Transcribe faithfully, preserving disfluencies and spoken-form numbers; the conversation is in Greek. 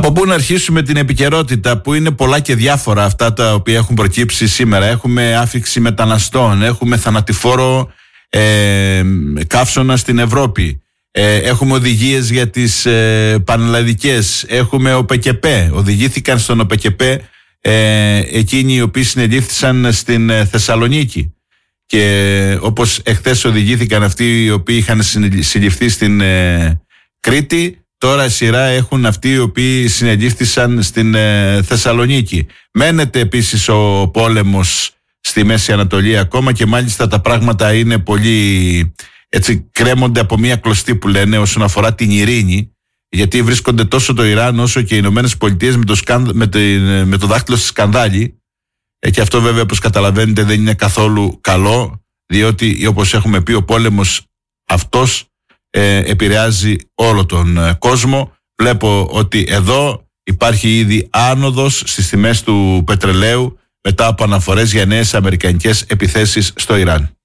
Από πού να αρχίσουμε την επικαιρότητα, που είναι πολλά και διάφορα αυτά τα οποία έχουν προκύψει σήμερα. Έχουμε άφιξη μεταναστών, έχουμε θανατηφόρο ε, καύσωνα στην Ευρώπη, ε, έχουμε οδηγίες για τις ε, πανελλαδικές, έχουμε ΟΠΕΚΕΠΕ, οδηγήθηκαν στον ΟΠΕΚΕΠΕ ε, εκείνοι οι οποίοι συνελήφθησαν στην ε, Θεσσαλονίκη, και όπως εχθές οδηγήθηκαν αυτοί οι οποίοι είχαν συλληφθεί στην ε, Κρήτη, τώρα σειρά έχουν αυτοί οι οποίοι συνελήφθησαν στην ε, Θεσσαλονίκη. Μένεται επίσης ο πόλεμος στη Μέση Ανατολή ακόμα, και μάλιστα τα πράγματα είναι πολύ, έτσι, κρέμονται από μία κλωστή που λένε όσον αφορά την ειρήνη, γιατί βρίσκονται τόσο το Ιράν όσο και οι Ηνωμένες Πολιτείες με το, σκάνδ, με το, με το δάχτυλο στη σκανδάλη, ε, και αυτό βέβαια, όπως καταλαβαίνετε, δεν είναι καθόλου καλό, διότι όπως έχουμε πει ο πόλεμος αυτός ε, επηρεάζει όλο τον ε, κόσμο. Βλέπω ότι εδώ υπάρχει ήδη άνοδος στις τιμές του πετρελαίου μετά από αναφορές για νέες αμερικανικές επιθέσεις στο Ιράν.